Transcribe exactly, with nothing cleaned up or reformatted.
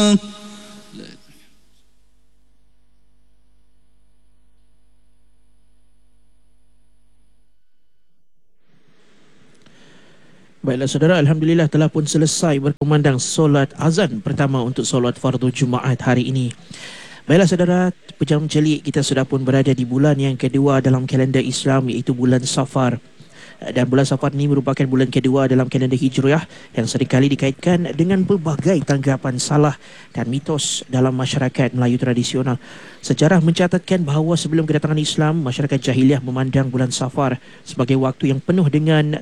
Baiklah saudara, Alhamdulillah telah pun selesai berkumandang solat azan pertama untuk solat fardu Jumaat hari ini. Baiklah saudara, pejam celik kita sudah pun berada di bulan yang kedua dalam kalender Islam, iaitu bulan Safar. Dan bulan Safar ini merupakan bulan kedua dalam kalender Hijriah yang seringkali dikaitkan dengan pelbagai tanggapan salah dan mitos dalam masyarakat Melayu tradisional. Sejarah mencatatkan bahawa sebelum kedatangan Islam, masyarakat jahiliah memandang bulan Safar sebagai waktu yang penuh dengan